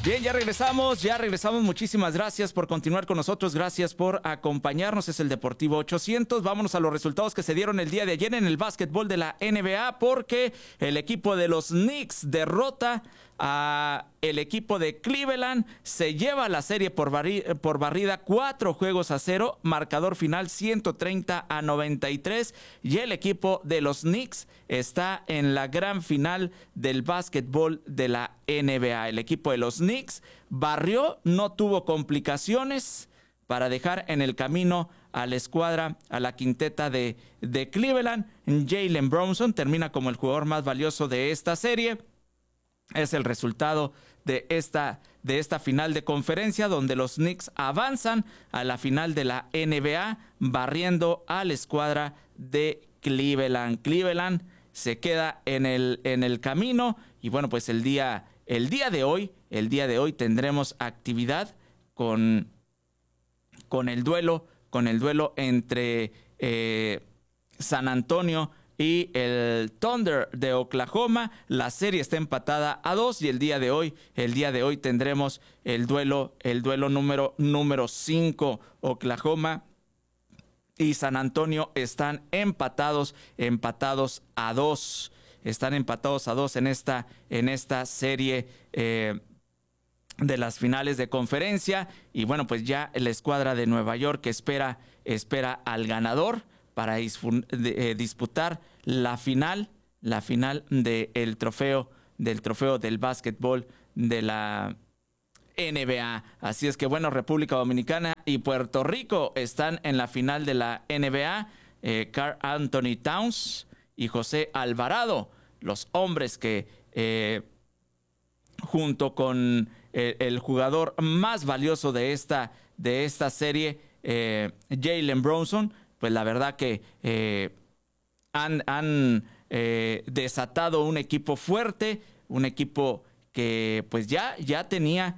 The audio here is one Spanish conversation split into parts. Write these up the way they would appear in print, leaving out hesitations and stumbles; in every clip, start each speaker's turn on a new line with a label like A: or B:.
A: Bien, ya regresamos. Muchísimas gracias por continuar con nosotros. Gracias por acompañarnos. Es el Deportivo 800. Vámonos a los resultados que se dieron el día de ayer en el básquetbol de la NBA, porque el equipo de los Knicks derrota a el equipo de Cleveland, se lleva la serie por barrida 4-0, marcador final 130-93, y el equipo de los Knicks está en la gran final del básquetbol de la NBA. El equipo de los Knicks barrió, no tuvo complicaciones para dejar en el camino a la escuadra, a la quinteta de Cleveland. Jalen Brunson termina como el jugador más valioso de esta serie. Es el resultado de esta final de conferencia, donde los Knicks avanzan a la final de la NBA barriendo a la escuadra de Cleveland. Cleveland se queda en el camino, y bueno, pues el día de hoy tendremos actividad con el duelo entre San Antonio y el Thunder de Oklahoma. La serie está empatada a 2, y el día de hoy tendremos el duelo número 5. Oklahoma y San Antonio están empatados a 2. Están empatados a 2 en esta serie de las finales de conferencia. Y bueno, pues ya la escuadra de Nueva York espera al ganador para disputar la final del trofeo del básquetbol de la NBA. Así es que bueno, República Dominicana y Puerto Rico están en la final de la NBA. Karl Anthony Towns y José Alvarado, los hombres que junto con el jugador más valioso de esta serie, Jalen Brunson, pues la verdad que han desatado un equipo fuerte, un equipo que pues ya tenía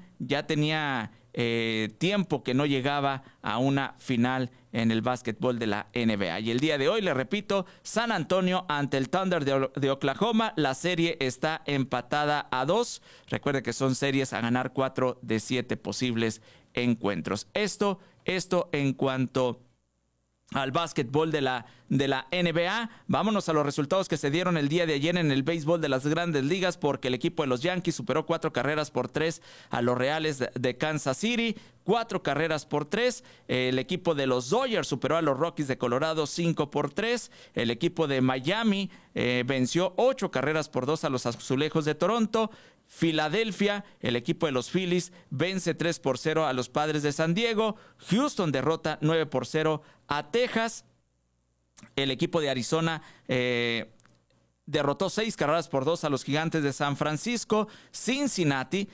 A: tiempo que no llegaba a una final en el básquetbol de la NBA. Y el día de hoy, le repito, San Antonio ante el Thunder de Oklahoma. La serie está empatada a 2. Recuerde que son series a ganar 4 de 7 posibles encuentros. Esto en cuanto al básquetbol de la NBA. Vámonos a los resultados que se dieron el día de ayer en el béisbol de las grandes ligas, porque el equipo de los Yankees superó 4-3 a los Reales de Kansas City. 4-3. El equipo de los Dodgers superó a los Rockies de Colorado 5-3. El equipo de Miami venció 8-2 a los Azulejos de Toronto. Filadelfia, el equipo de los Phillies, vence 3-0 a los Padres de San Diego. Houston derrota 9-0 a Texas. El equipo de Arizona derrotó 6-2 a los Gigantes de San Francisco. Cincinnati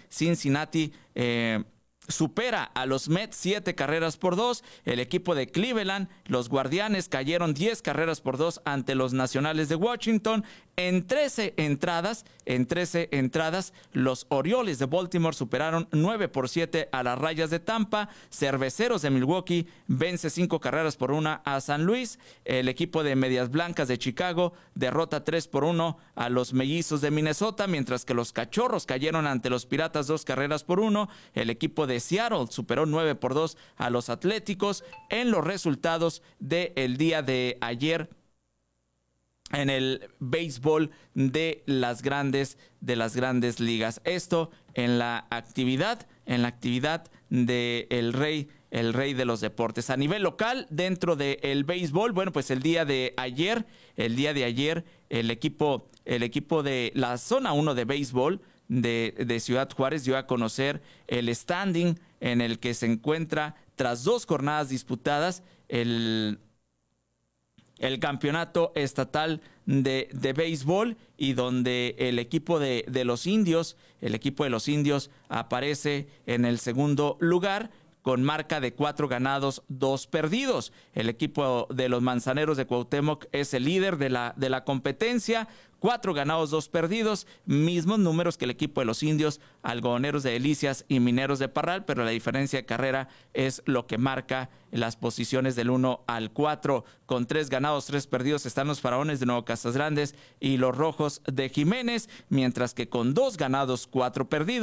A: supera a los Mets 7-2. El equipo de Cleveland, los Guardianes, cayeron 10-2 ante los Nacionales de Washington. En 13 entradas, los Orioles de Baltimore superaron 9-7 a las Rayas de Tampa. Cerveceros de Milwaukee vence 5-1 a San Luis. El equipo de Medias Blancas de Chicago derrota 3-1 a los Mellizos de Minnesota, mientras que los Cachorros cayeron ante los Piratas 2-1. El equipo de Seattle superó 9-2 a los Atléticos. En los resultados del día de ayer en el béisbol de las grandes ligas. Esto en la actividad de el rey de los deportes. A nivel local, dentro del béisbol, bueno, pues el día de ayer, el equipo de la zona 1 de béisbol de Ciudad Juárez dio a conocer el standing en el que se encuentra, tras 2 jornadas disputadas, el campeonato estatal de béisbol, y donde el equipo de los indios aparece en el segundo lugar con marca de 4 ganados, 2 perdidos. El equipo de los Manzaneros de Cuauhtémoc es el líder de la competencia, 4 ganados, 2 perdidos, mismos números que el equipo de los Indios, Algodoneros de Delicias y Mineros de Parral, pero la diferencia de carrera es lo que marca las posiciones del 1 al 4. Con 3 ganados, 3 perdidos están los Faraones de Nuevo Casas Grandes y los Rojos de Jiménez, mientras que con 2 ganados, 4 perdidos,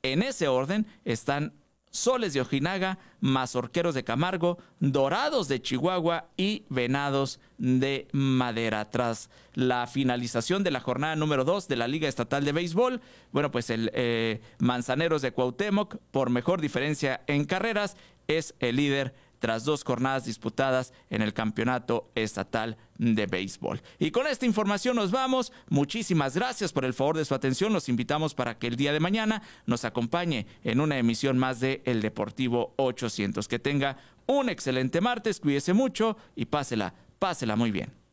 A: En ese orden están Soles de Ojinaga, Mazorqueros de Camargo, Dorados de Chihuahua y Venados de Madera. Tras la finalización de la jornada número 2 de la Liga Estatal de Béisbol, bueno, pues el Manzaneros de Cuauhtémoc, por mejor diferencia en carreras, es el líder tras 2 jornadas disputadas en el Campeonato Estatal de Béisbol. Y con esta información nos vamos. Muchísimas gracias por el favor de su atención. Los invitamos para que el día de mañana nos acompañe en una emisión más de El Deportivo 800. Que tenga un excelente martes, cuídese mucho y pásela muy bien.